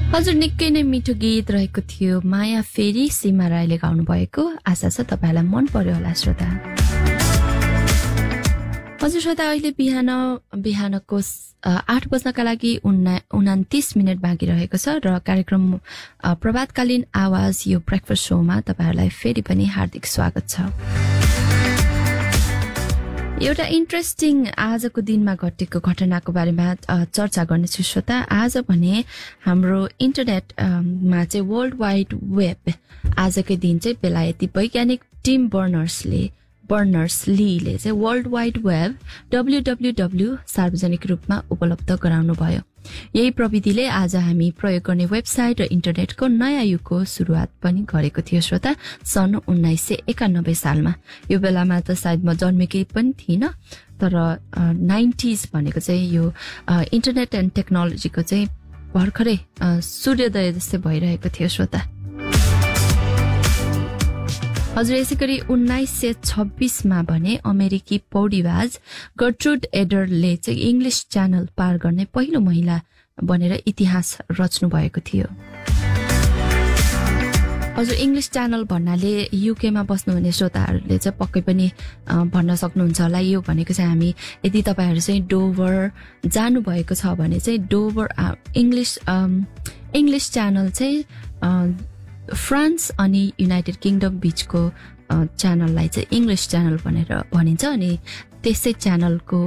हजुर निकै नै मिठो गीत रहेको थियो माया फेरि सीमा राईले गाउनु भएको आशा छ तपाईलाई मन पर्यो होला श्रोता। हजुर श्रोता अहिले बिहानको 8 बज्नका लागि 29 मिनेट बाँकी रहेको छ र कार्यक्रम प्रभातकालीन आवाज यो ब्रेकफास्ट शोमा तपाईहरुलाई फेरि पनि हार्दिक स्वागत छ। एउटा इन्ट्रेस्टिङ आजको दिनमा घटेको घटनाको बारेमा चर्चा गर्नेछु श्रोता। आज भने हाम्रो इन्टरनेट मा चाहिँ वर्ल्ड वाइड वेब आजकै दिन चाहिँ बेलायती वैज्ञानिक टिम बर्नर्स-लीले चाहिँ वर्ल्ड वाइड वेब www सार्वजनिक रूपमा उपलब्ध गराउनु भयो। यही प्रविधिले आज हामी प्रयोग गर्ने वेबसाइट र इन्टरनेटको नयाँ युगको सुरुवात पनि गरेको थियो श्रोता सन् 1991 सालमा। यो बेलामा त सायद म जन्मेकै पनि थिइन, तर 90s भनेको चाहिँ यो इन्टरनेट एन्ड टेक्नोलोजीको चाहिँ भर्खरै सूर्योदय जस्तै भइरहेको थियो श्रोता। हजुर यसैगरी 1926 मा भने अमेरिकी पौडीबाज गर्ट्रुड एडरले चाहिँ इंग्लिश च्यानल पार गर्ने पहिलो महिला बनेर इतिहास रच्नु भएको थियो। हजुर इंग्लिश च्यानल भन्नाले युके मा बस्नुहुने श्रोताहरूले चाहिँ पक्कै पनि भन्न सक्नुहुन्छ होला यो भनेको चाहिँ हामी यदि तपाईहरु चाहिँ डोभर जानु भएको छ भने चाहिँ डोभर इंग्लिश च्यानल चाहिँ फ्रान्स अनि युनाइटेड किंगडम बीचको च्यानललाई चाहिँ इंग्लिश च्यानल भनेर भनिन्छ अनि त्यसै च्यानलको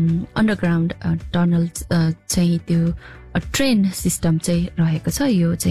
अन्डरग्राउन्ड टनल चाहिँ त्यो ट्रेन सिस्टम चाहिँ रहेको छ। यो चाहिँ